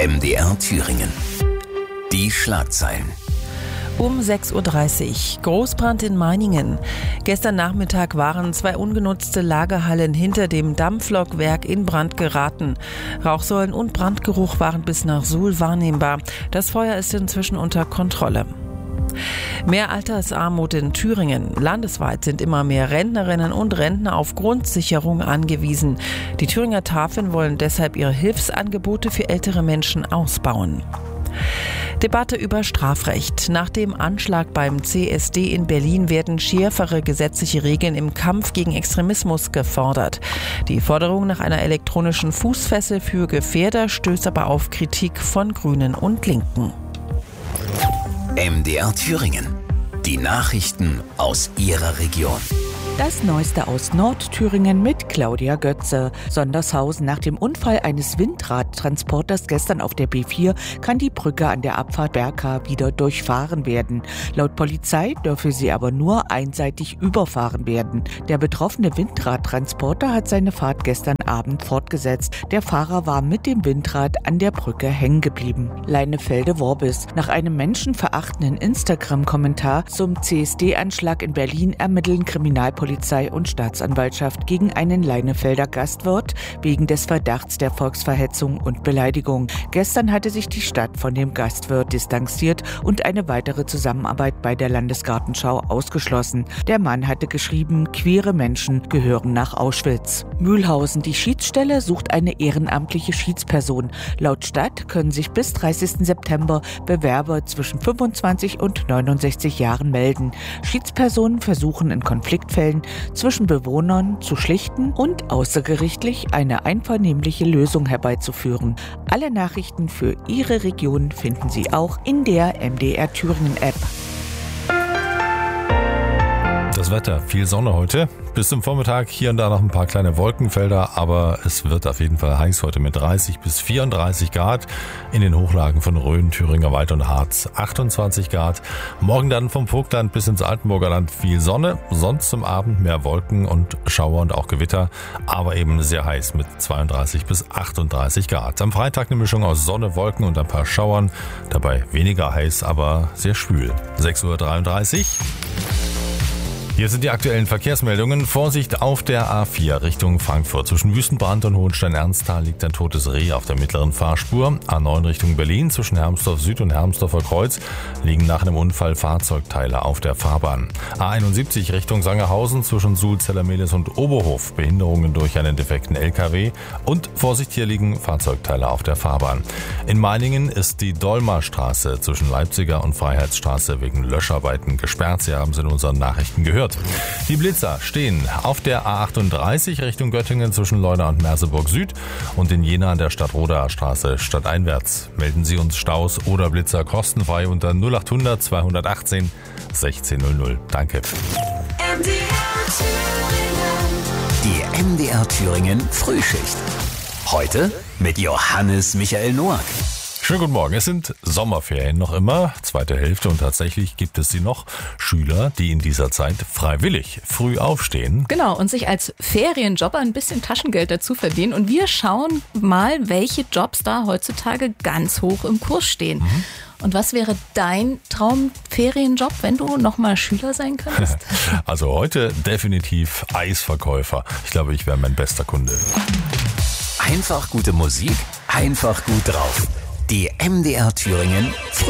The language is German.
MDR Thüringen. Die Schlagzeilen. Um 6.30 Uhr. Großbrand in Meiningen. Gestern Nachmittag waren 2 ungenutzte Lagerhallen hinter dem Dampflokwerk in Brand geraten. Rauchsäulen und Brandgeruch waren bis nach Suhl wahrnehmbar. Das Feuer ist inzwischen unter Kontrolle. Mehr Altersarmut in Thüringen. Landesweit sind immer mehr Rentnerinnen und Rentner auf Grundsicherung angewiesen. Die Thüringer Tafeln wollen deshalb ihre Hilfsangebote für ältere Menschen ausbauen. Debatte über Strafrecht. Nach dem Anschlag beim CSD in Berlin werden schärfere gesetzliche Regeln im Kampf gegen Extremismus gefordert. Die Forderung nach einer elektronischen Fußfessel für Gefährder stößt aber auf Kritik von Grünen und Linken. MDR Thüringen. Die Nachrichten aus Ihrer Region. Das Neueste aus Nordthüringen mit Claudia Götze. Sondershausen: Nach dem Unfall eines Windradtransporters gestern auf der B4 kann die Brücke an der Abfahrt Berka wieder durchfahren werden. Laut Polizei dürfe sie aber nur einseitig überfahren werden. Der betroffene Windradtransporter hat seine Fahrt gestern Abend fortgesetzt. Der Fahrer war mit dem Windrad an der Brücke hängen geblieben. Leinefelde-Worbis: Nach einem menschenverachtenden Instagram-Kommentar zum CSD-Anschlag in Berlin ermitteln Kriminalpolizei und Staatsanwaltschaft gegen einen Leinefelder Gastwirt wegen des Verdachts der Volksverhetzung und Beleidigung. Gestern hatte sich die Stadt von dem Gastwirt distanziert und eine weitere Zusammenarbeit bei der Landesgartenschau ausgeschlossen. Der Mann hatte geschrieben, queere Menschen gehören nach Auschwitz. Mühlhausen: Die Schiedsstelle sucht eine ehrenamtliche Schiedsperson. Laut Stadt können sich bis 30. September Bewerber zwischen 25 und 69 Jahren melden. Schiedspersonen versuchen in Konfliktfällen zwischen Bewohnern zu schlichten und außergerichtlich eine einvernehmliche Lösung herbeizuführen. Alle Nachrichten für Ihre Region finden Sie auch in der MDR Thüringen App. Das Wetter: viel Sonne heute. Bis zum Vormittag hier und da noch ein paar kleine Wolkenfelder, aber es wird auf jeden Fall heiß heute mit 30 bis 34 Grad. In den Hochlagen von Rhön, Thüringer Wald und Harz 28 Grad. Morgen dann vom Vogtland bis ins Altenburger Land viel Sonne. Sonst zum Abend mehr Wolken und Schauer und auch Gewitter, aber eben sehr heiß mit 32 bis 38 Grad. Am Freitag eine Mischung aus Sonne, Wolken und ein paar Schauern. Dabei weniger heiß, aber sehr schwül. 6.33 Uhr. Hier sind die aktuellen Verkehrsmeldungen. Vorsicht auf der A4 Richtung Frankfurt. Zwischen Wüstenbrand und Hohenstein-Ernsthal liegt ein totes Reh auf der mittleren Fahrspur. A9 Richtung Berlin zwischen Hermsdorf Süd und Hermsdorfer Kreuz liegen nach einem Unfall Fahrzeugteile auf der Fahrbahn. A71 Richtung Sangerhausen zwischen Suhl, Zellermehlis und Oberhof. Behinderungen durch einen defekten LKW. Und Vorsicht, hier liegen Fahrzeugteile auf der Fahrbahn. In Meiningen ist die Dolmarstraße zwischen Leipziger und Freiheitsstraße wegen Löscharbeiten gesperrt. Sie haben es in unseren Nachrichten gehört. Die Blitzer stehen auf der A38 Richtung Göttingen zwischen Leuna und Merseburg Süd und in Jena an der Stadtroder Straße stadteinwärts. Melden Sie uns Staus oder Blitzer kostenfrei unter 0800 218 1600. Danke. Die MDR Thüringen Frühschicht. Heute mit Johannes Michael Noack. Schönen guten Morgen. Es sind Sommerferien noch immer, zweite Hälfte, und tatsächlich gibt es sie noch. Schüler, die in dieser Zeit freiwillig früh aufstehen. Genau, und sich als Ferienjobber ein bisschen Taschengeld dazu verdienen. Und wir schauen mal, welche Jobs da heutzutage ganz hoch im Kurs stehen. Und was wäre dein Traumferienjob, wenn du nochmal Schüler sein könntest? Also heute definitiv Eisverkäufer. Ich glaube, ich wäre mein bester Kunde. Einfach gute Musik, einfach gut drauf. Die MDR Thüringen